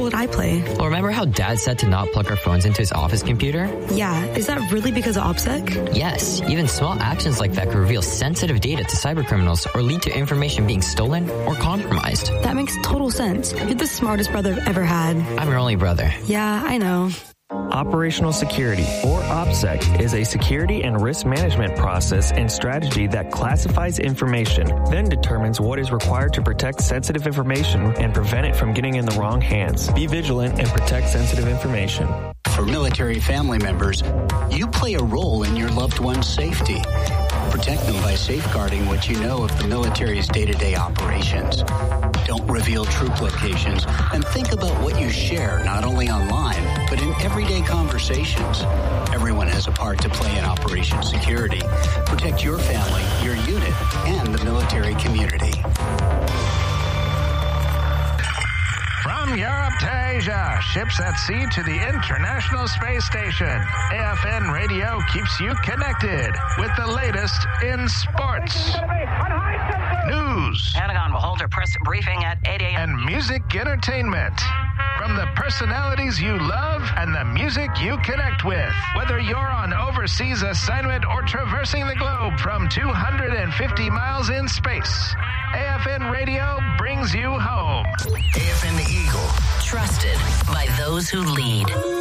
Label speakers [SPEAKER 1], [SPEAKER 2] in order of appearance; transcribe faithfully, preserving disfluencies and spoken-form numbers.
[SPEAKER 1] would I play?
[SPEAKER 2] Well, remember how Dad said to not plug our phones into his office computer?
[SPEAKER 1] Yeah, is that really because of OPSEC?
[SPEAKER 2] Yes, even small actions like that could reveal sensitive data to cybercriminals or lead to information being stolen or compromised.
[SPEAKER 1] That makes total sense. You're the smartest brother I've ever had.
[SPEAKER 2] I'm your only brother.
[SPEAKER 1] Yeah, I know.
[SPEAKER 3] Operational Security, or OPSEC, is a security and risk management process and strategy that classifies information, then determines what is required to protect sensitive information and prevent it from getting in the wrong hands. Be vigilant and protect sensitive information.
[SPEAKER 4] For military family members, you play a role in your loved one's safety. Protect them by safeguarding what you know of the military's day-to-day operations. Don't reveal troop locations, and think about what you share not only online, but in everyday conversations. Everyone has a part to play in Operation Security. Protect your family, your unit, and the military community.
[SPEAKER 5] From Europe to Asia, ships at sea to the International Space Station, A F N Radio keeps you connected with the latest in sports, news,
[SPEAKER 6] Pentagon will hold a press briefing at eight a.m.
[SPEAKER 5] and music entertainment. From the personalities you love and the music you connect with. Whether you're on overseas assignment or traversing the globe from two hundred fifty miles in space, A F N Radio brings you home.
[SPEAKER 7] A F N The Eagle.
[SPEAKER 8] Trusted by those who lead.